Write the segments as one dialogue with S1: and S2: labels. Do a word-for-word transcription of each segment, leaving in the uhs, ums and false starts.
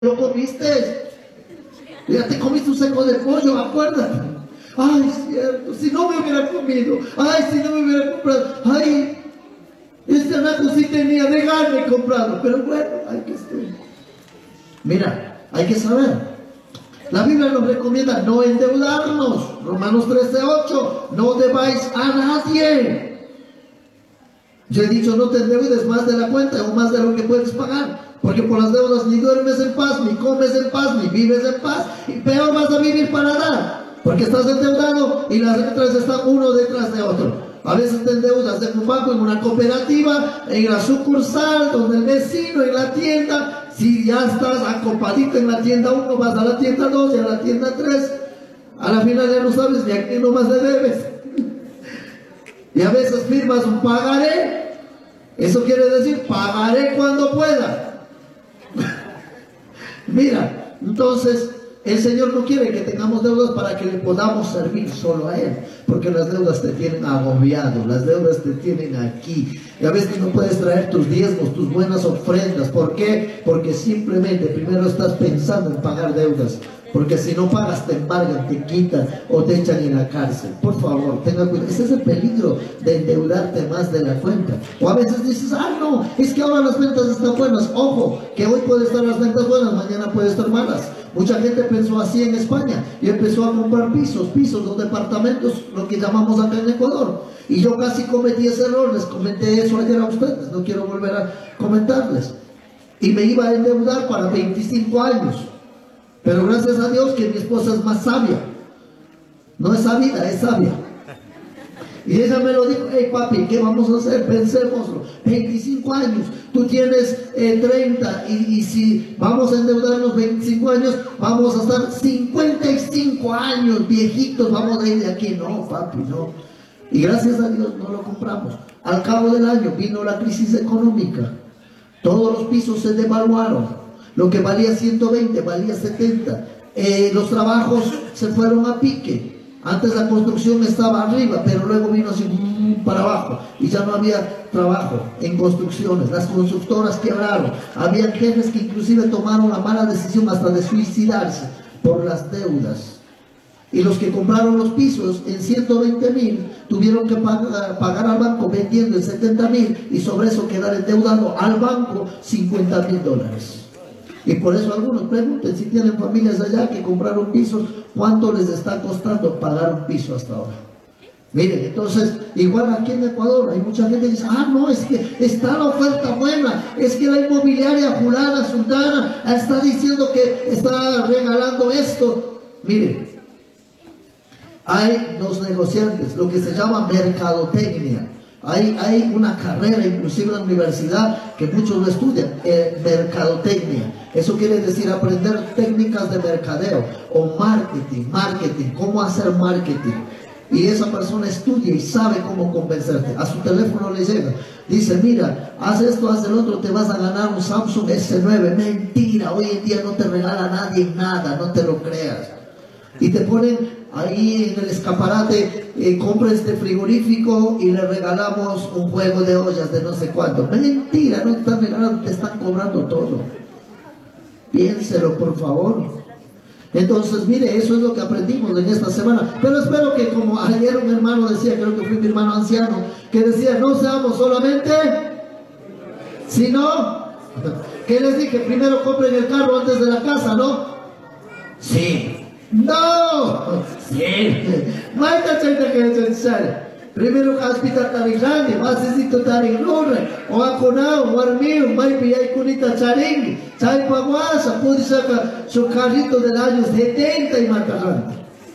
S1: lo comiste. Ya te comiste un seco de pollo, acuérdate. Ay, cierto, si no me hubiera comido. Ay, si no me hubiera comprado. Ay, este anaco sí tenía de carne comprado. Pero bueno, hay que estar. Mira, hay que saber. La Biblia nos recomienda no endeudarnos. Romanos trece ocho. No debáis a nadie. Yo he dicho, no te endeudes más de la cuenta o más de lo que puedes pagar. Porque por las deudas ni duermes en paz, ni comes en paz, ni vives en paz. Y peor vas a vivir para dar. Porque estás endeudado y las letras están uno detrás de otro. A veces te endeudas en un banco, en una cooperativa, en la sucursal, donde el vecino, en la tienda. Si ya estás acopadito en la tienda uno, vas a la tienda dos y a la tienda tres. A la final ya no sabes ni a qué nomás le debes. Y a veces firmas un pagaré. Eso quiere decir pagaré cuando pueda. Mira, entonces el Señor no quiere que tengamos deudas para que le podamos servir solo a Él, porque las deudas te tienen agobiado, las deudas te tienen aquí. Y a veces no puedes traer tus diezmos, tus buenas ofrendas. ¿Por qué? Porque simplemente primero estás pensando en pagar deudas. Porque si no pagas te embargan, te quitan o te echan en la cárcel. Por favor, tenga cuidado. Ese es el peligro de endeudarte más de la cuenta. O a veces dices, ah no, es que ahora las ventas están buenas. Ojo, que hoy puede estar las ventas buenas, mañana puede estar malas. Mucha gente pensó así en España y empezó a comprar pisos, pisos o departamentos, lo que llamamos acá en Ecuador. Y yo casi cometí ese error, les comenté eso ayer a ustedes, no quiero volver a comentarles. Y me iba a endeudar para veinticinco años. Pero gracias a Dios que mi esposa es más sabia. No es sabida, es sabia. Y ella me lo dijo, hey papi, ¿qué vamos a hacer? Pensémoslo. veinticinco años, tú tienes eh, treinta y, y si vamos a endeudarnos veinticinco años, vamos a estar cincuenta y cinco años viejitos, vamos a ir de aquí. No, papi, no. Y gracias a Dios no lo compramos. Al cabo del año vino la crisis económica. Todos los pisos se devaluaron. Lo que valía ciento veinte, valía setenta. Eh, los trabajos se fueron a pique. Antes la construcción estaba arriba, pero luego vino así mmm, para abajo. Y ya no había trabajo en construcciones. Las constructoras quebraron. Había jefes que inclusive tomaron la mala decisión hasta de suicidarse por las deudas. Y los que compraron los pisos en ciento veinte mil tuvieron que pagar, pagar al banco vendiendo en setenta mil y sobre eso quedar endeudado al banco cincuenta mil dólares. Y por eso algunos pregunten si tienen familias allá que compraron pisos, ¿cuánto les está costando pagar un piso hasta ahora? Miren, entonces, igual aquí en Ecuador hay mucha gente que dice, ah, no, es que está la oferta buena, es que la inmobiliaria fulana, sultana, está diciendo que está regalando esto. Miren, hay dos negociantes, lo que se llama mercadotecnia. Hay, hay una carrera, inclusive en la universidad, que muchos lo estudian, eh, mercadotecnia. Eso quiere decir aprender técnicas de mercadeo o marketing, marketing, cómo hacer marketing. Y esa persona estudia y sabe cómo convencerte. A su teléfono le llega, dice, mira, haz esto, haz el otro, te vas a ganar un Samsung ese nueve. Mentira, hoy en día no te regala nadie nada, no te lo creas. Y te ponen ahí en el escaparate, eh, compra este frigorífico y le regalamos un juego de ollas de no sé cuánto. Mentira, no te están regalando, te están cobrando todo. Piénselo, por favor. Entonces, mire, eso es lo que aprendimos en esta semana. Pero espero que, como ayer un hermano decía, creo que fue mi hermano anciano, que decía, no seamos solamente, sino, que les dije, primero compren el carro antes de la casa, ¿no? Sí. No, sí. No hay que hacer. Primero que hospital tarijani, más necesito tarijlure, o aconao, o armio, mai pillay kunita charingi, chay paguasa, puede sacar su carrito del año setenta y más adelante.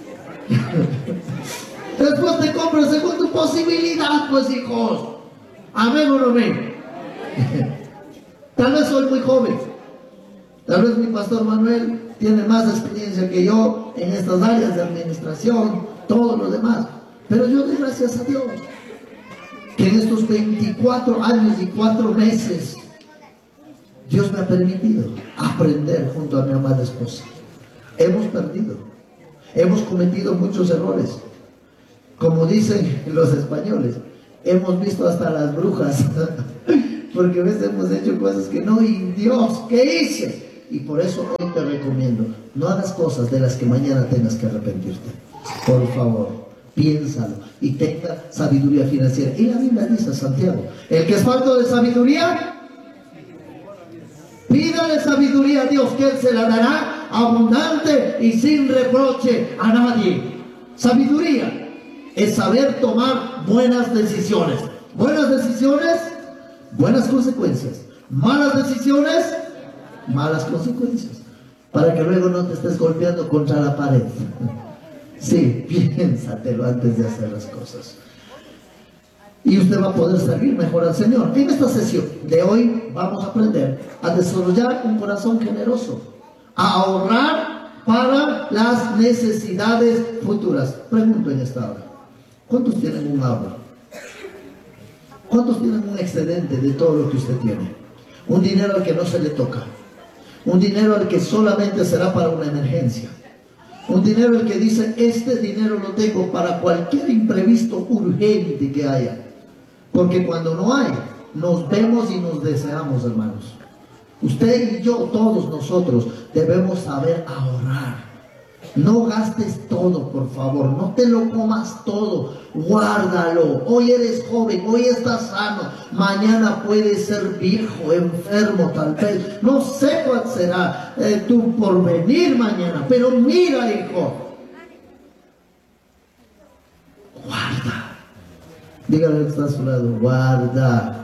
S1: Después te compras según tu posibilidad, pues hijos. Amén o no amén. Tal vez soy muy joven. Tal vez mi pastor Manuel tiene más experiencia que yo en estas áreas de administración, todo lo demás. Pero yo doy gracias a Dios que en estos veinticuatro años y cuatro meses Dios me ha permitido aprender junto a mi amada esposa. Hemos perdido, hemos cometido muchos errores. Como dicen los españoles, hemos visto hasta las brujas, porque a veces hemos hecho cosas que no, y Dios, ¿qué hice? Y por eso hoy te recomiendo, no hagas cosas de las que mañana tengas que arrepentirte. Por favor, piénsalo y tenga sabiduría financiera. Y la Biblia dice, Santiago, el que es falto de sabiduría, pídale sabiduría a Dios, que Él se la dará abundante y sin reproche a nadie. Sabiduría es saber tomar buenas decisiones. Buenas decisiones, buenas consecuencias. Malas decisiones, malas consecuencias. Para que luego no te estés golpeando contra la pared. Sí, piénsatelo antes de hacer las cosas. Y usted va a poder servir mejor al Señor. En esta sesión de hoy vamos a aprender a desarrollar un corazón generoso, a ahorrar para las necesidades futuras. Pregunto en esta hora, ¿cuántos tienen un ahorro? ¿Cuántos tienen un excedente de todo lo que usted tiene? Un dinero al que no se le toca. Un dinero al que solamente será para una emergencia. Un dinero al que dice, este dinero lo tengo para cualquier imprevisto urgente que haya. Porque cuando no hay, nos vemos y nos deseamos, hermanos. Usted y yo, todos nosotros, debemos saber ahorrar. No gastes todo, por favor. No te lo comas todo. Guárdalo. Hoy eres joven, hoy estás sano. Mañana puedes ser viejo, enfermo tal vez. No sé cuál será eh, tu porvenir mañana. Pero mira, hijo. Guarda. Dígale que está a su lado. Guarda.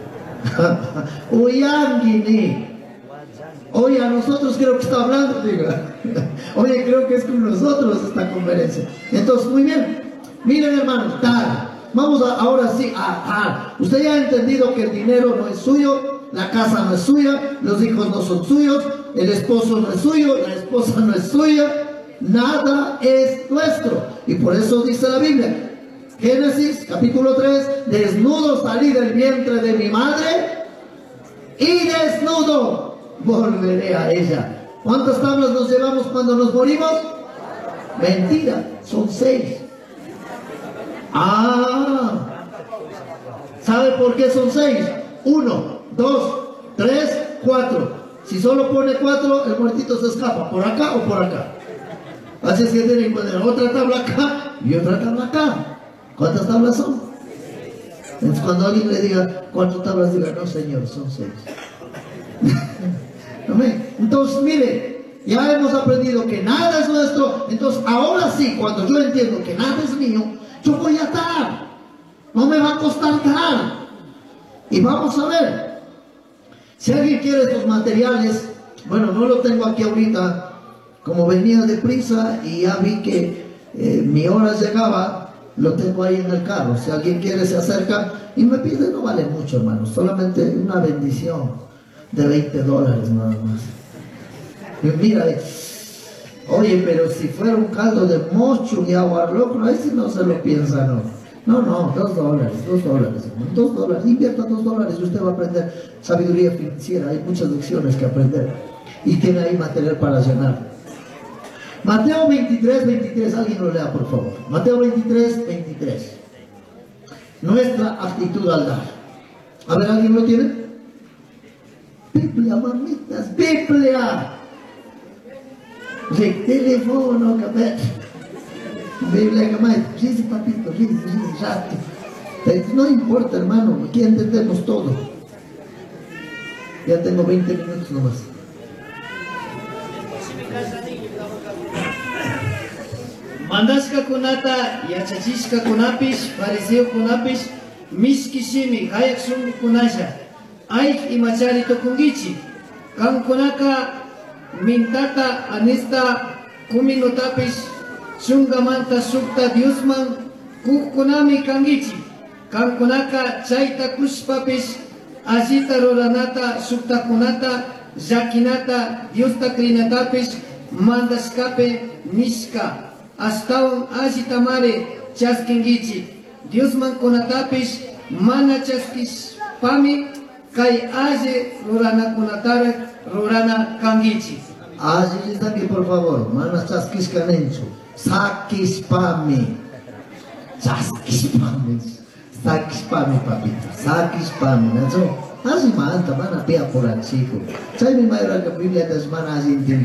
S1: Uyangini. Oye, a nosotros creo que está hablando, diga. Oye, creo que es con nosotros esta conferencia. Entonces, muy bien. Miren, hermanos, tal. Vamos a, ahora sí a tal. Usted ya ha entendido que el dinero no es suyo, la casa no es suya, los hijos no son suyos, el esposo no es suyo, la esposa no es suya. Nada es nuestro. Y por eso dice la Biblia. Génesis capítulo tres, desnudo salí del vientre de mi madre y desnudo volveré a ella. ¿Cuántas tablas nos llevamos cuando nos morimos? Mentira, son seis. Ah, ¿sabe por qué son seis? Uno, dos, tres, cuatro. Si solo pone cuatro, el muertito se escapa, por acá o por acá. Así es que tienen que poner otra tabla acá y otra tabla acá. ¿Cuántas tablas son? Entonces cuando alguien le diga cuántas tablas, diga, no señor, son seis. Entonces mire, ya hemos aprendido que nada es nuestro. Entonces ahora sí, cuando yo entiendo que nada es mío, yo voy a dar. No me va a costar dar. Y vamos a ver, si alguien quiere estos materiales, bueno, no lo tengo aquí ahorita, como venía deprisa y ya vi que eh, mi hora llegaba. Lo tengo ahí en el carro. Si alguien quiere se acerca y me pide, no vale mucho, hermano. Solamente una bendición de veinte dólares nada más. Y mira, oye, pero si fuera un caldo de mocho y agua loco, ahí sí no se lo piensa, no. No, no, dos dólares, dos dólares, hermano, dos dólares. Invierta dos dólares y usted va a aprender sabiduría financiera. Hay muchas lecciones que aprender. Y tiene ahí material para llenar. Mateo veintitrés, veintitrés, alguien lo lea por favor. Mateo veintitrés, veintitrés. Nuestra actitud al dar. A ver, ¿alguien lo tiene? Biblia, mamitas, Biblia. De teléfono, cabet. Biblia, cabet. Sí, papito, sí, sí, rato. No importa, hermano, aquí entendemos todo. Ya tengo veinte minutos nomás.
S2: Mandaska kunata yachachishka kunapish fariseo kunapish miskishimi hayaksun kunasha aik imachari tokungichi kankunaka mintata anista kuminotapish shungamanta sukta diosman kukunami kangichi kankunaka chaita kushpapish ajita roranata sukta kunata yakinata diosta krinatapish mandaskape nishka astawan ajitamare chaskingichi Diosman kunatapish mana chaskish pami kai aje rurana kunatara rurana kangichi.
S1: Aje está aquí por favor, mana chaskish kanencho, sakish pami, chaskish pami, sakish pami papito, sakish pami, ¿no? así manta, mana pia por el chico. ¿Sabes mi mayor que Biblia te es mana así